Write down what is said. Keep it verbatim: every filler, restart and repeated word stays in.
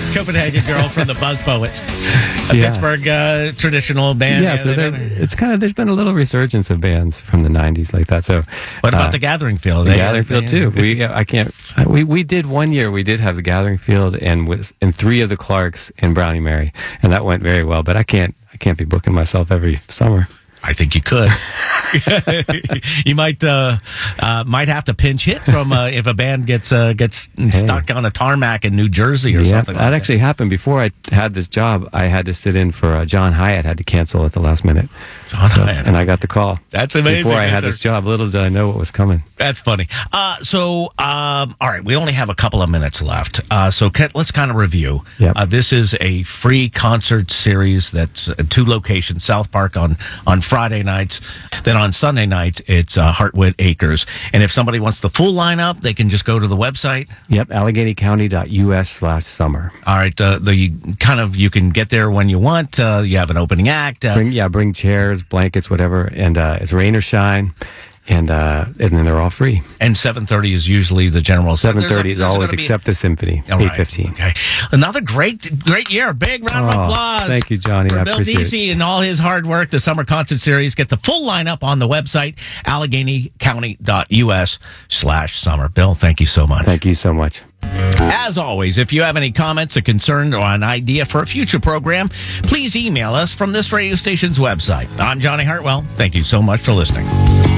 Copenhagen Girl from the Buzz Poets. A Yeah. Pittsburgh uh, traditional band. Yeah, so they- there, it's kind of there's been a little resurgence of bands from the nineties like that. So What about uh, the Gathering Field? the They- Gathering Field they- too? We I can't we we did one year we did have the Gathering Field and with and three of the Clarks and Brownie Mary, and that went very well. But I can't I can't be booking myself every summer. I think you could. You might uh, uh, might have to pinch hit from uh, if a band gets uh, gets stuck on a tarmac in New Jersey or Yeah, something. that like actually happened before I had this job. I had to sit in for uh, John Hyatt. Had to cancel at the last minute. John So- Hyatt. and I got the call. That's amazing. Before I had That's this a- job, little did I know what was coming. That's funny. Uh, so, um, all right, we only have a couple of minutes left. Uh, so Ken, let's kind of review. Yep. Uh, this is a free concert series that's at two locations, South Park on, on Friday nights. Then on Sunday nights, it's uh, Hartwood Acres. And if somebody wants the full lineup, they can just go to the website. Yep, Allegheny County dot U S slash summer. All right, uh, the kind of, you can get there when you want. Uh, you have an opening act. Uh, Bring yeah, bring chairs, blankets, whatever, and uh, it's rain or shine, and uh, and then they're all free. and seven thirty is usually the general. Seven There's a- thirty is there's always gonna be- except the symphony. All Eight right, fifteen. Okay. Another great, great year. Big round of Oh, applause. thank you, Johnny. For I Bill appreciate it. Deasy and all his hard work, the summer concert series. Get the full lineup on the website, Allegheny County dot U S slash summer. Bill, thank you so much. Thank you so much. As always, if you have any comments, a concern, or an idea for a future program, please email us from this radio station's website. I'm Johnny Hartwell. Thank you so much for listening.